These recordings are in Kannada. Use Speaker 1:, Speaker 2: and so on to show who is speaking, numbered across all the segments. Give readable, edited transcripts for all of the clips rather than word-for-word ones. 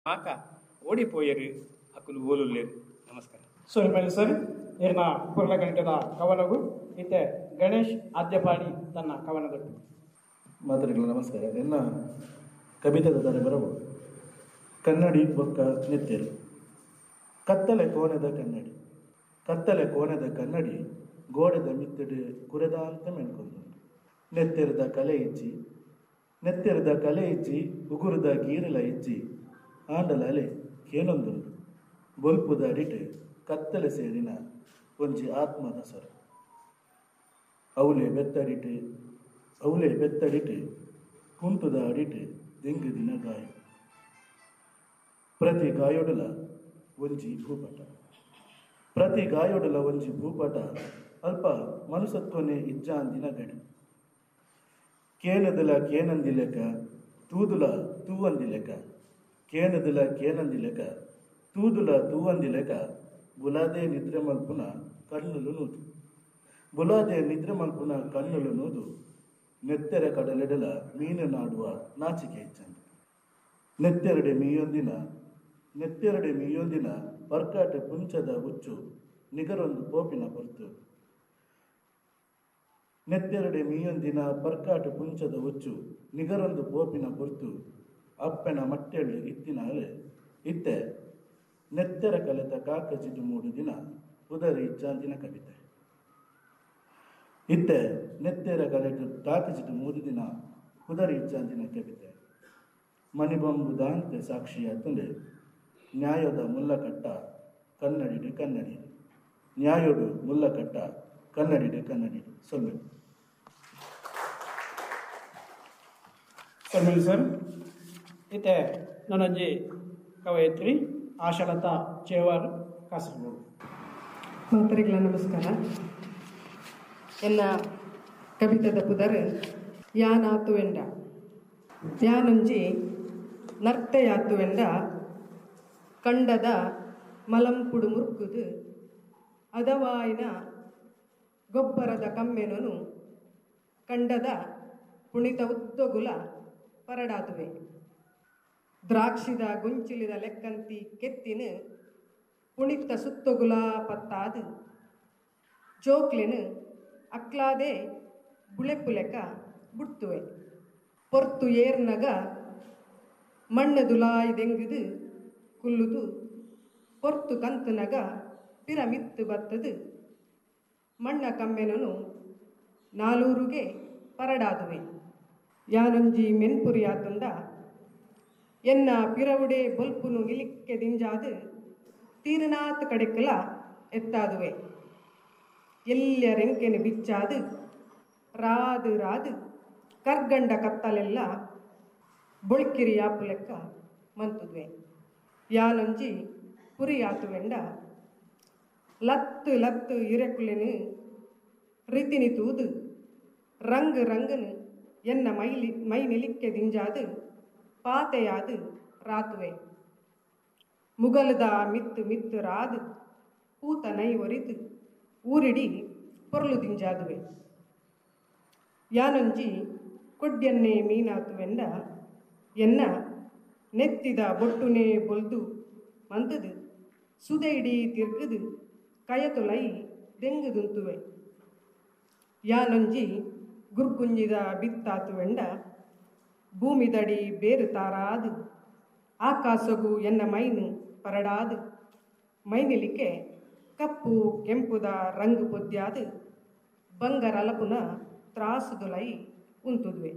Speaker 1: ಮಾಕ ಓಡಿಪೋಯರು ಅಕುಲು ಓಲುಲ್ಲೇರು. ನಮಸ್ಕಾರ.
Speaker 2: ಸೊಲ್ಮೇಲೆ ಸರಿ ಇರ್ನ ಪುರ್ಲ ಗಂಟೆದ ಕವನಗು ಇತ್ತೆ ಗಣೇಶ್ ಆದ್ಯಪಾಡಿ ತನ್ನ ಕವನದೊಟ್ಟು
Speaker 3: ಮಾತರಿಗಳು ನಮಸ್ಕಾರ. ಎನ್ನ ಕವಿತೆದ ದರೆ ಬರವು ಕನ್ನಡಿ ಬೊಕ್ಕ ನೆತ್ತೆರು ಕತ್ತಲೆ ಕೋಣೆದ ಕನ್ನಡಿ ಕತ್ತಲೆ ಕೋಣೆದ ಕನ್ನಡಿ ಗೋಡೆದ ಮಿತ್ತಡು ಕುರೆದ ಅಂತ ಮೆಣ್ಕೊಂಡು ನೆತ್ತೆರದ ಕಲೆ ಇಜ್ಜಿ ಉಗುರದ ಗೀರಲ ಇಜ್ಜಿ ಆಂಡಲ ಅಲೆ ಕೇನೊಂದುಂಡು ಬೊಲ್ಪುದ ಅಡಿಟು ಕತ್ತಲೆ ಸೇರಿನ ಒಂಜಿ ಆತ್ಮದ ಸ್ವರ ಅವಳೆ ಬೆತ್ತಡಿಟು ಕುಂಟುದ ಅಡಿಟು ದೆಂಗುದಿನ ಗಾಯ ಪ್ರತಿ ಗಾಯೊಡಲ ಒಂಜಿ ಭೂಪಟ ಅಲ್ಪ ಮನುಸತ್ವನೆ ಇಜ್ಜಾಂದಿನ ಗಡಿ ಕೇನದಲ ಕೇನಂದಿಲೆಕ ತೂದುಲ ತೂವಂದಿಲೆಕ ಬುಲಾದೆ ನಿದ್ರೆ ಮಲ್ಪುನ ಕಣ್ಣುಲು ನೂದು ನೆತ್ತೆರೆ ಕಡಲೆಡಲ ಮೀನು ನಾಡುವ ನಾಚಿಕೆ ಇಚ್ಚಂದು ನೆತ್ತೆರಡೆ ಮೀಯೊಂದಿನ ಪರ್ಕಾಟೆ ಪುಂಚದ ಹುಚ್ಚು ನಿಗರೊಂದು ಪೋಪಿನ ಹೊರ್ತು ಅಪ್ಪೆನ ಮಟ್ಟೆಳ್ಳು ಇತ್ತಿನ ಅಲೆ ಇತ್ತೆ ನೆತ್ತೆರ ಕಲೆತ ಕಾಕಜಿದು 3 ದಿನ ಉದರಿ ಇಜ್ಜಾಂದಿನ ಕವಿತೆ ಮಣಿಬೊಂಬು ದಾಂತೆ ಸಾಕ್ಷಿಯ ತುಂಡೆ ನ್ಯಾಯದ ಮುಲ್ಲಕಟ್ಟ ಕನ್ನಡಿಡು ಸೊಲ್ಲೆ
Speaker 2: ಸರ್ ಇತ್ತೆ ನನ್ನಜ್ಜಿ ಕವಯತ್ರಿ ಆಶಾಲತಾ ಚೇವಾರ್ ಕಾಸರಗೋಡು.
Speaker 4: ಮಾತರಿಗಳ ನಮಸ್ಕಾರ. ಎನ್ನ ಕವಿತದ ಪುದರ್ ಯಾನಾತುವೆಂಡ ಯಾನೊಂಜಿ ನರ್ತೆಯಾತುವೆಂಡ ಕಂಡದ ಮಲಂಪುಡು ಮುರ್ಕುದು ಅದವಾಯಿನ ಗೊಬ್ಬರದ ಕಮ್ಮೆನನು ಕಂಡದ ಪುಣಿತ ಉದ್ದಗುಲ ಪರಡಾದುವೆ ದ್ರಾಕ್ಷಿದ ಗುಂಚಿಲಿದ ಲೆಕ್ಕಂತಿ ಕೆತ್ತಿನ ಪುಣಿತ ಸುತ್ತೊಗುಲ ಪತ್ತಾದು ಜೋಕ್ಲೆನು ಅಕ್ಲಾದೆ ಬುಳೆಪುಲೆಕ ಬುಡ್ತುವೆ ಪೊರ್ತು ಏರ್ನಗ ಮಣ್ಣದುಲಾಯಿ ದೆಂಗುದು ಕುಲ್ಲುದು ಪೊರ್ತು ಕಂತುನಗ ಪಿರಮಿತ್ತು ಬತ್ತದು ಮಣ್ಣ ಕಮ್ಮೆನನು ನಾಲೂರುಗೆ ಪರಡಾದುವೆ ಯಾನೊಂಜಿ ಮೆನ್ಪುರಿಯಾತುಂಡ ಎನ್ನ ಪಿರವುಡೆ ಬೊಲ್ಪುನು ಇಲಿಕ್ಕೆ ದಿಂಜಾದು ತೀರನಾತ್ ಕಡೆಕಲ ಎತ್ತಾದುವೆ ಎಲ್ಯ ರೆಂಕೆನು ಬಿಚ್ಚಾದು ರಾದು ಕರ್ಗಂಡ ಕತ್ತಲೆಲ್ಲ ಬೊಳ್ಕಿರಿ ಯಾಪು ಲೆಕ್ಕ ಮಂತುದ್ವೆ ಯಾನೊಂಜಿ ಪುರಿಯಾತುವೆಂಡ ಲತ್ತು ಇರೆಕುಲೆನು ರೀತಿನಿ ತೂದು ರಂಗನು ಎನ್ನ ಮೈ ನಿಲಿಕ್ಕೆ ದಿಂಜಾದು ಪಾತೆಯಾದು ರಾತುವೆ ಮುಗಲದ ಮಿತ್ತು ರಾದು ಪೂತ ನೈ ಒರಿದು ಊರಿಡಿ ಪೊರ್ಲು ದಿಂಜಾದುವೆ ಯಾನೊಂಜಿ ಕೊಡ್ಯನ್ನೇ ಮೀನಾತುವೆಂಡ ಎನ್ನ ನೆತ್ತಿದ ಬೊಟ್ಟುನೇ ಬೊಲ್ದು ಮಂತದು ಸುದೈಡಿ ತಿರ್ಗದು ಕಯತೊಲೈ ದೆಂಗುದುಂತುವೆ ಯಾನೊಂಜಿ ಗುರ್ಗುಂಜಿದ ಬಿತ್ತಾತುವೆಂಡ ಭೂಮಿದಡಿ ಬೇರು ತಾರಾದು ಆಕಾಸಗು ಎನ್ನ ಮೈನು ಪರಡಾದು ಮೈನಿಲಿಕೆ ಕಪ್ಪು ಕೆಂಪುದ ರಂಗು ಪೊದ್ಯಾದು ಬಂಗರಲಪುನ ತ್ರಾಸುದುಲೈ ಉಂತುದ್ವೆ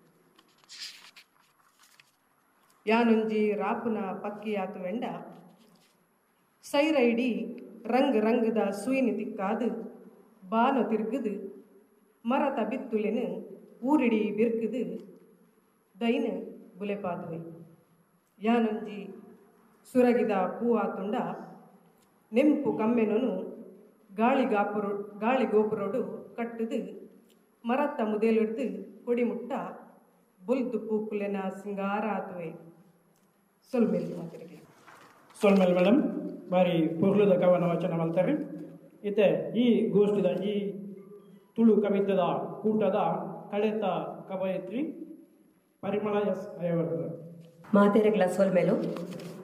Speaker 4: ಯಾನೊಂಜಿ ರಾಪುನ ಪಕ್ಕಿಯಾತುವೆಂಡ ಸೈರೈಡಿ ರಂಗದ ಸೂಯಿನಿ ತಿಕ್ಕಾದು ಬಾನು ತಿರ್ಗುದು ಮರತ ಬಿತ್ತುಲೆನು ಊರಿಡಿ ಬಿರ್ಕುದು ದೈನ ಬುಲೆಪಾದುವೆ ಯಾನೊಂಜಿ ಸುರಗಿದ ಪೂವಾತುಂಡ ನೆಂಪು ಕಮ್ಮೆನನು ಗಾಳಿಗೋಪುರೊಡು ಕಟ್ಟುದು ಮರತ್ತ ಮುದೇಲಿಡ್ದು ಕೊಡಿಮುಟ್ಟ ಬೊಲ್ದು ಪೂಕುಲೆನ ಸಿಂಗಾರ ಆತುವೆ ಸೊಲ್ಮೇಲ್ ಮಾತಿರಿಗೆ
Speaker 2: ಸೊಲ್ಮೇಲ್ ಮೇಡಮ್ ಬಾರಿ ಪುರ್ಲದ ಕವನ ವಚನ ಮಾಡ್ತಾರೆ. ಇತ್ತೆ ಈ ಗೋಷ್ಠಿದ ಈ ತುಳು ಕವಿತದ ಕೂಟದ ಕಳೆತ ಕವಯತ್ರಿ ಪರಿಮಳ ಎಸ್ ಅಯವರ್ಧನ್.
Speaker 5: ಮಾತೆರೆಗ್ಲ ಸೋಲ್ಮೆಲು